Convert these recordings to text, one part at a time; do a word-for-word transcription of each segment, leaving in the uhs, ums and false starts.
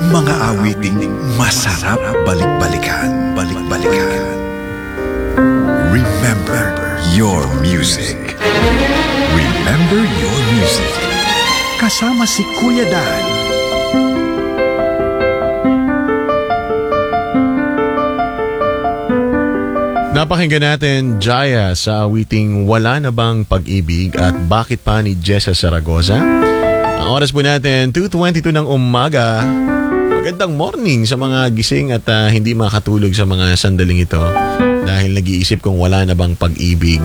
Mga awiting masarap balik-balikan. Balik-balikan. Remember your music. Remember your music. Kasama si Kuya Dan. Napakinggan natin Jaya sa awiting Wala Na Bang Pag-ibig at Bakit Pa ni Jessa Zaragoza. Ang oras po natin, two twenty-two ng umaga. Magandang morning sa mga gising at uh, hindi makatulog sa mga sandaling ito dahil nag-iisip kung wala na bang pag-ibig.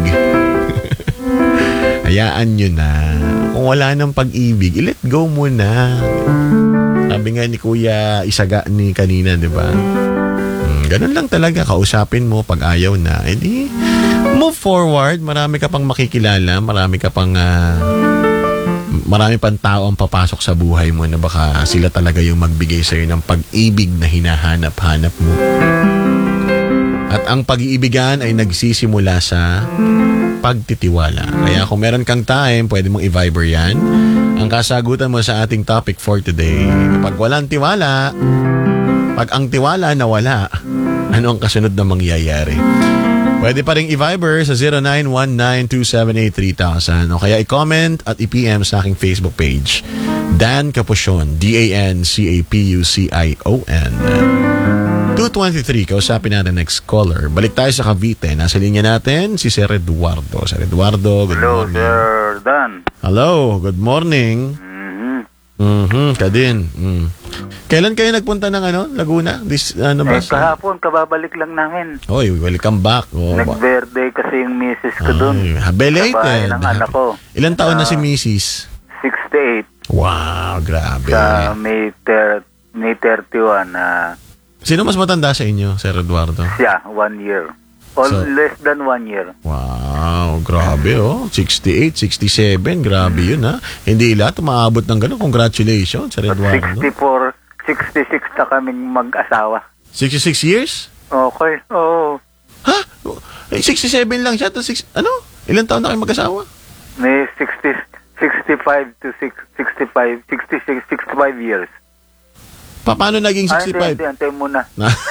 Hayaan nyo na. Kung wala nang pag-ibig, i-let go muna. Sabi nga ni Kuya Isaga ni kanina, di ba? Hmm, ganun lang talaga. Kausapin mo pag ayaw na. Eh di, move forward. Marami ka pang makikilala. Marami ka pang... Uh, marami pang tao ang papasok sa buhay mo na baka sila talaga yung magbigay sa'yo ng pag-ibig na hinahanap-hanap mo. At ang pag-iibigan ay nagsisimula sa pagtitiwala. Kaya kung meron kang time, pwede mong i-Viber yan. Ang kasagutan mo sa ating topic for today, pag walang tiwala, pag ang tiwala nawala, ano ang kasunod na mangyayari? Pwede pa rin i-Viber sa zero nine one nine two seven eight three thousand o kaya i-comment at i-P M sa aking Facebook page. Dan Capucion, D A N C A P U C I O N. two twenty-three, kausapin natin next caller. Balik tayo sa Cavite. Nasa linya natin si Sir Eduardo. Sir Eduardo, good Hello, morning. Sir Dan. Hello, good morning. Mm-hmm. Mm-hmm, ka din. Mm. Kailan kayo nagpunta ng ano, Laguna? This, ano ba? Eh, kahapon, kababalik lang namin. Oy, welcome back. Oh, Nag-birthday kasi yung misis ko dun. Belated. Sa bahay ng anak ko. Ilan taon na Uh, si missus? sixty-eight. Wow, grabe. Sa May, ter- May thirty-one. Uh, Sino mas matanda sa inyo, Sir Eduardo? siya, one year. All So- less than one year. Wow, grabe oh. sixty-eight, sixty-seven, grabe yun ha. Hindi lahat umaabot ng gano'n. Congratulations, Sir At Eduardo. sixty-four, sixty-six na kaming mag-asawa. sixty-six years? Okay, oo. Ha? Eh, sixty-seven lang siya. Tapos six, ano? Ilan taon na kayo mag-asawa? May sixty, sixty-five to six, sixty-five, sixty-six, sixty-five years. Pa, paano naging Ah, hindi, sixty-five? hindi, antay muna.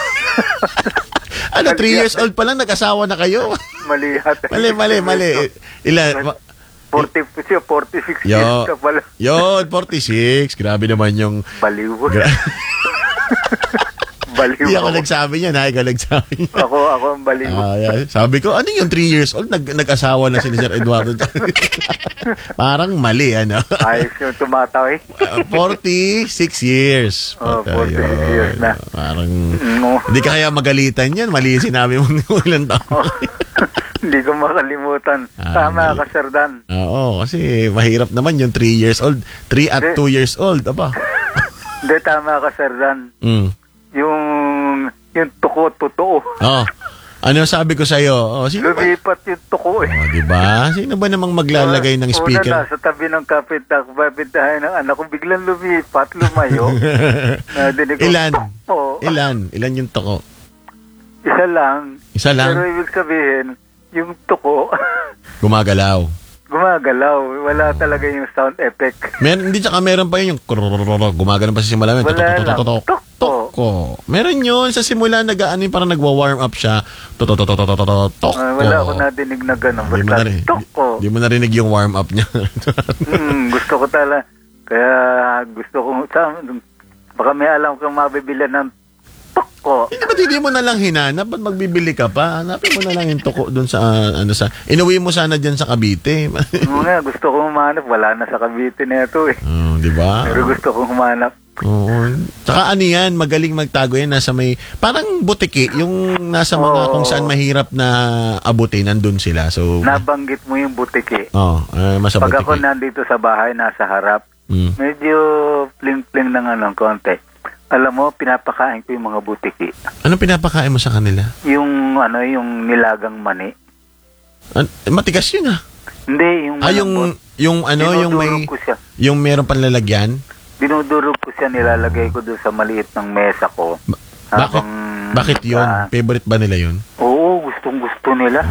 Ano, three years old pa lang nag-asawa na kayo? Mali yata. Mali, mali, mali. Ilan? Ma- forty, forty-six Yo, years ka pala. yun, forty-six. Grabe naman yung... Baliw. Gra- Baliw Hindi ako ako. nagsabi niyan, ha? Ikaw nagsabi niyan. Ako, ako ang baliw. Ah, yeah. Sabi ko, ano yung three years old? Nag- nag-asawa na si Sir Eduardo. Parang mali, ano? Ayos yung tumataw eh. Uh, forty-six years. Oh, Patay, forty-six yun. years na. Parang, No. hindi ka kaya magalitan yan. Mali sinabi mo ng ilang taon. Hindi ko makalimutan. Ah, Tama mali. ka, Sir Dan. Oo, kasi mahirap naman yung three years old. three at Hindi. two years old. Aba. Hindi, tama ka, Sir Dan. Mm. Yung, yung tuko, totoo. Oh. Ano sabi ko sa'yo? Oh, sino ba? Lumipat yung tuko eh. Oh, di ba? Sino ba namang maglalagay ng Una speaker? na, sa tabi ng kapit, kapitahan ng anak ko, biglang lumipat, lumayo. Nadinig ko, Ilan? "Tuko." Ilan? Ilan yung toko? Isa lang. Isa lang? Pero ibig sabihin, yung tuko, Gumagalaw. gumagalaw. Wala talaga yung sound effect. Mer hindi tsaka meron pa yun yung krrrr, gumagano pa sa simula. Wala lang. Toko. Toko. Meron yun sa simula nag-ano yung parang nagwa-warm up siya. Toko. Ah, wala ako nadinig na gano'n. Di mo Basta narinig, tuko. di, di mo narinig yung warm up niya. Hmm, gusto ko talaga. Kaya gusto ko, sa, baka may alam kang mabibila ng tuko. Hindi ba hindi mo na lang hinanap? Ba't magbibili ka pa? Hanapin mo na lang yung toko dun sa, uh, ano sa, inuwi mo sana dyan sa Cavite. Oo nga, gusto ko humanap. Wala na sa Cavite na ito eh. Oh, di ba? Pero gusto ko humanap. Oo. Tsaka ano yan, magaling magtago yan. Nasa may, parang butiki, yung nasa mga Oo. kung saan mahirap na abutin, nandun sila. So, Nabanggit mo yung butiki. oh, uh, mas Pag ako butiki. nandito sa bahay, nasa harap, Mm. medyo pling-pling ng anong konti. Alam mo, pinapakain ko yung mga butiki. Anong pinapakain mo sa kanila? Yung ano, yung nilagang mani. An- matigas yun ah. Hindi, yung Ah, yung, malambot. yung ano, yung may, Dinudurog ko siya. yung meron panlalagyan. Dinudurog ko siya, nilalagay ko doon sa maliit ng mesa ko. Ba- bakit? Habang- Bakit yun? Ah, Favorite ba nila yun? oo, gustong gusto nila.